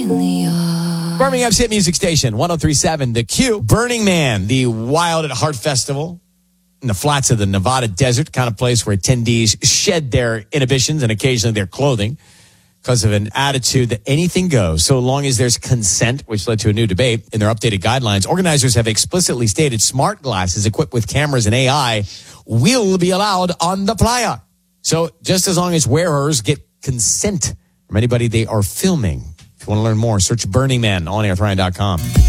Birmingham's hit music station, 103.7 The Q. Burning Man, the Wild at Heart Festival in the flats of the Nevada desert, kind of place where attendees shed their inhibitions and occasionally their clothing because of an attitude that anything goes, so long as there's consent, which led to a new debate. In their updated guidelines, organizers have explicitly stated smart glasses equipped with cameras and AI will be allowed on the playa. So just as long as wearers get consent from anybody they are filming. If you want to learn more, search Burning Man on airthrion.com.